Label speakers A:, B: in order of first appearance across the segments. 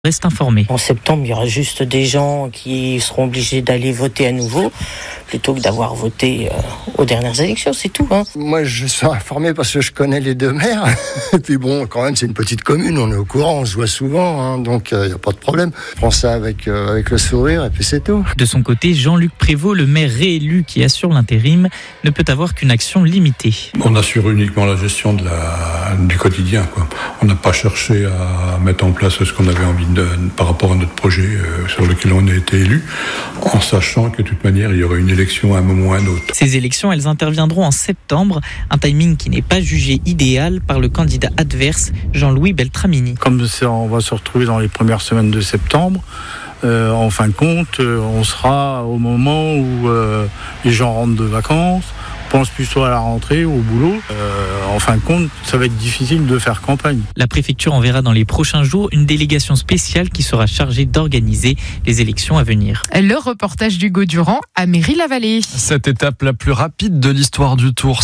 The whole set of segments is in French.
A: Reste informé.
B: En septembre, il y aura juste des gens qui seront obligés d'aller voter à nouveau plutôt que d'avoir voté aux dernières élections, c'est tout.
C: Moi, je suis informé parce que je connais les deux maires. Et puis bon, quand même, c'est une petite commune, on est au courant, on se voit souvent, donc il n'y a pas de problème. Je prends ça avec le sourire et puis c'est tout.
A: De son côté, Jean-Luc Prévost, le maire réélu qui assure l'intérim, ne peut avoir qu'une action limitée.
D: On assure uniquement la gestion du quotidien, quoi. On n'a pas cherché à mettre en place ce qu'on avait envie par rapport à notre projet sur lequel on a été élu, en sachant que de toute manière, il y aura une élection à un moment ou à un autre.
A: Ces élections, elles interviendront en septembre, un timing qui n'est pas jugé idéal par le candidat adverse, Jean-Louis Beltramini.
E: Comme on va se retrouver dans les premières semaines de septembre, en fin de compte, on sera au moment où les gens rentrent de vacances, pensent plutôt à la rentrée, au boulot. En fin de compte, ça va être difficile de faire campagne.
A: La préfecture enverra dans les prochains jours une délégation spéciale qui sera chargée d'organiser les élections à venir.
F: Le reportage d'Hugo Durand à Méry-la-Vallée.
G: Cette étape la plus rapide de l'histoire du Tour,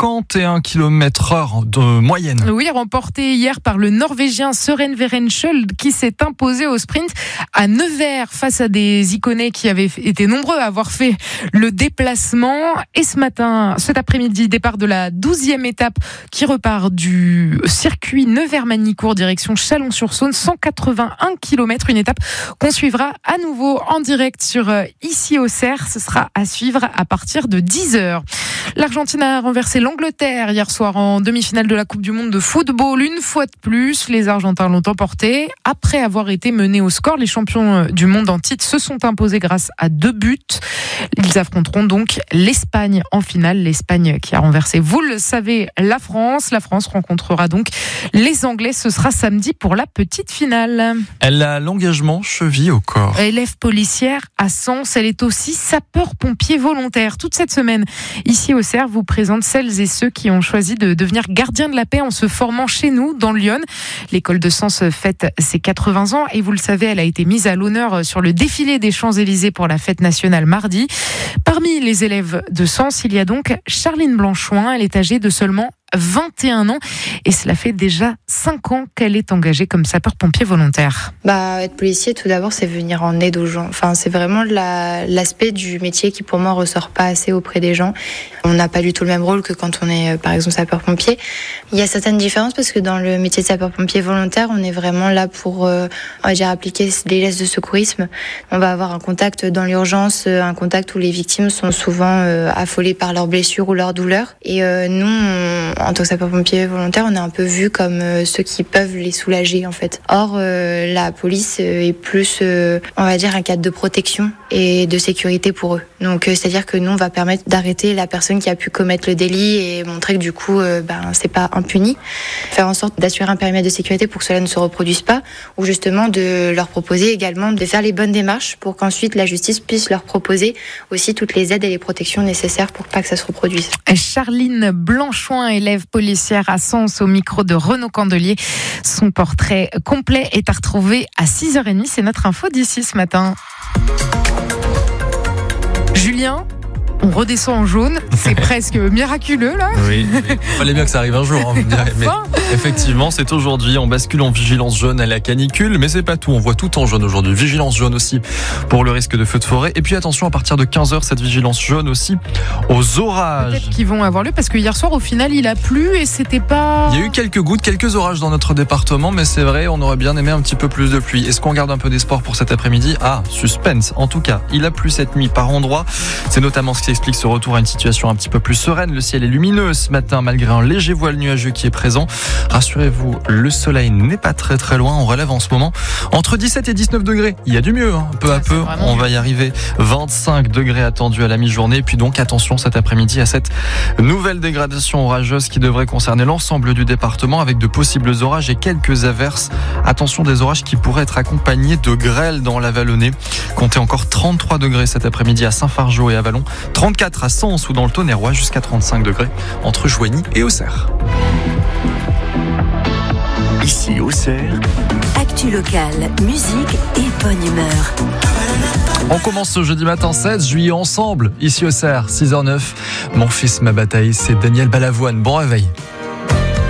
G: 51 km/h de moyenne.
F: Oui, remporté hier par le Norvégien Søren Verenskjold qui s'est imposé au sprint à Nevers face à des Iconais qui avaient été nombreux à avoir fait le déplacement. Et cet après-midi, départ de la 12e étape qui repart du circuit Nevers-Magnicourt direction Chalon-sur-Saône, 181 km, une étape qu'on suivra à nouveau en direct sur Ici Auxerre. Ce sera à suivre à partir de 10h. L'Argentine a renversé l'Angleterre hier soir en demi-finale de la Coupe du Monde de football. Une fois de plus, les Argentins l'ont emporté. Après avoir été menés au score, les champions du monde en titre se sont imposés grâce à 2 buts. Ils affronteront donc l'Espagne en finale. L'Espagne qui a renversé, vous le savez, la France. La France rencontrera donc les Anglais. Ce sera samedi pour la petite finale.
G: Elle a l'engagement cheville au corps.
F: Élève policière à Sens, elle est aussi sapeur-pompier volontaire. Toute cette semaine, Ici Auxerre vous présente celles et ceux qui ont choisi de devenir gardiens de la paix en se formant chez nous, dans l'Yonne. L'école de Sens fête ses 80 ans et vous le savez, elle a été mise à l'honneur sur le défilé des Champs-Élysées pour la fête nationale mardi. Parmi les élèves de Sens, il y a donc Charline Blanchouin. Elle est âgée de seulement 21 ans et cela fait déjà 5 ans qu'elle est engagée comme sapeur-pompier volontaire.
H: Être policier, tout d'abord, c'est venir en aide aux gens. C'est vraiment l'aspect du métier qui, pour moi, ressort pas assez auprès des gens. On n'a pas du tout le même rôle que quand on est, par exemple, sapeur-pompier. Il y a certaines différences parce que dans le métier de sapeur-pompier volontaire, on est vraiment là pour, on va dire, appliquer des gestes de secourisme. On va avoir un contact dans l'urgence, un contact où les victimes sont souvent affolées par leurs blessures ou leurs douleurs. Et nous, en tant que sapeur-pompier volontaire, on est un peu vu comme ceux qui peuvent les soulager en fait. Or, la police est plus, on va dire, un cadre de protection et de sécurité pour eux. Donc, c'est-à-dire que nous, on va permettre d'arrêter la personne qui a pu commettre le délit et montrer que du coup, c'est pas impuni. Faire en sorte d'assurer un périmètre de sécurité pour que cela ne se reproduise pas, ou justement de leur proposer également de faire les bonnes démarches pour qu'ensuite la justice puisse leur proposer aussi toutes les aides et les protections nécessaires pour pas que ça se reproduise.
F: Charline Blanchouin, élève policière à Sens, au micro de Renaud Candelier. Son portrait complet est à retrouver à 6h30. C'est notre info d'ici ce matin. Julien, on redescend en jaune, c'est presque miraculeux là.
G: Oui, il fallait bien que ça arrive un jour, vous me direz. Mais effectivement, c'est aujourd'hui, on bascule en vigilance jaune à la canicule, mais c'est pas tout, on voit tout en jaune aujourd'hui. Vigilance jaune aussi pour le risque de feu de forêt. Et puis attention, à partir de 15h, cette vigilance jaune aussi aux orages.
F: Peut-être qu'ils vont avoir lieu parce que hier soir, au final, il a plu et c'était pas...
G: Il y a eu quelques gouttes, quelques orages dans notre département, mais c'est vrai, on aurait bien aimé un petit peu plus de pluie. Est-ce qu'on garde un peu d'espoir pour cet après-midi ? Suspense. En tout cas, il a plu cette nuit par endroits. C'est notamment ce qui explique ce retour à une situation un petit peu plus sereine. Le ciel est lumineux ce matin malgré un léger voile nuageux qui est présent. Rassurez-vous, le soleil n'est pas très très loin. On relève en ce moment entre 17 et 19 degrés. Il y a du mieux, peu à peu. On va y arriver. 25 degrés attendus à la mi-journée. Puis donc attention cet après-midi à cette nouvelle dégradation orageuse qui devrait concerner l'ensemble du département avec de possibles orages et quelques averses. Attention, des orages qui pourraient être accompagnés de grêle dans la Vallonnée. Comptez encore 33 degrés cet après-midi à Saint-Fargeau et à Vallon. 34 à Sens ou dans le Tonnerrois, jusqu'à 35 degrés entre Joigny et Auxerre.
I: Ici Auxerre. Actu locale, musique et bonne humeur.
G: On commence ce jeudi matin 16 juillet ensemble, ici Auxerre, 6h09. Mon fils, ma bataille, c'est Daniel Balavoine. Bon réveil.